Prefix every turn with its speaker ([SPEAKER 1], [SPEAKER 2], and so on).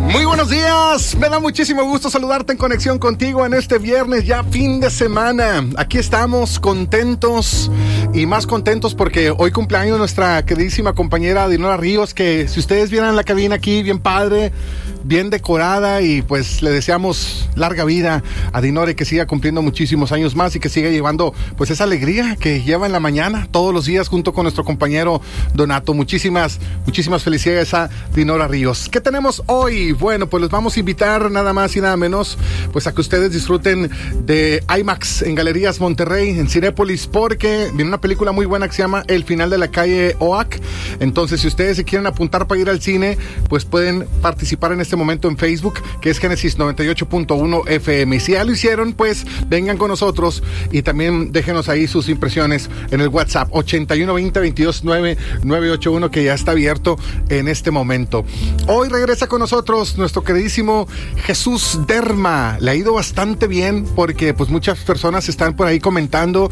[SPEAKER 1] Muy buenos días, me da muchísimo gusto saludarte en conexión contigo en este viernes, ya fin de semana. Aquí estamos contentos y más contentos porque hoy cumpleaños nuestra queridísima compañera Dinora Ríos, que si ustedes vieran la cabina aquí, bien padre, bien decorada, y pues le deseamos larga vida a Dinora y que siga cumpliendo muchísimos años más y que siga llevando pues esa alegría que lleva en la mañana todos los días junto con nuestro compañero Donato. Muchísimas felicidades a Dinora Ríos. ¿Qué tenemos hoy? Bueno, pues los vamos a invitar nada más y nada menos pues a que ustedes disfruten de IMAX en Galerías Monterrey, en Cinépolis, porque viene una película muy buena que se llama El final de la calle Oak. Entonces, si ustedes se quieren apuntar para ir al cine, pues pueden participar en este momento en Facebook, que es Génesis 98.1 FM. Y si ya lo hicieron, pues vengan con nosotros y también déjenos ahí sus impresiones en el WhatsApp 8120-229-981, que ya está abierto en este momento. Hoy regresa con nosotros nuestro queridísimo Jesús Derma. Le ha ido bastante bien porque pues muchas personas están por ahí comentando